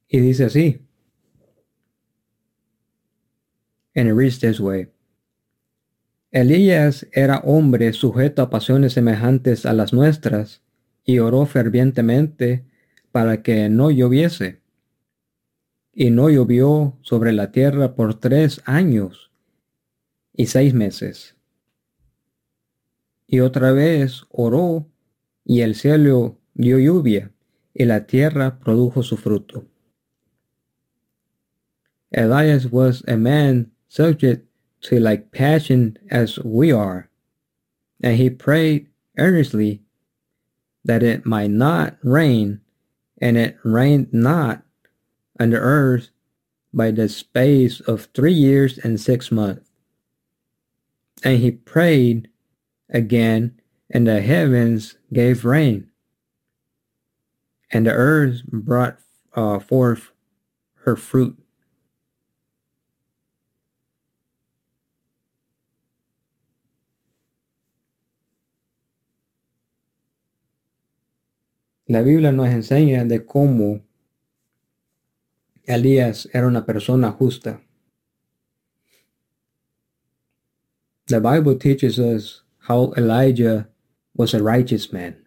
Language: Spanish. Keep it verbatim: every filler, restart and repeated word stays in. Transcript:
Y dice así, and it reads this way. Elías era hombre sujeto a pasiones semejantes a las nuestras, y oró fervientemente para que no lloviese. Y no llovió sobre la tierra por tres años y seis meses. Y otra vez oró, y el cielo dio lluvia, y la tierra produjo su fruto. Elias was a man subject to like passion as we are, and he prayed earnestly that it might not rain, and it rained not on the earth by the space of three years and six months. And he prayed again, and the heavens gave rain, and the earth brought uh, forth her fruit. La Biblia nos enseña de cómo Elías era una persona justa. The Bible teaches us how Elijah was a righteous man.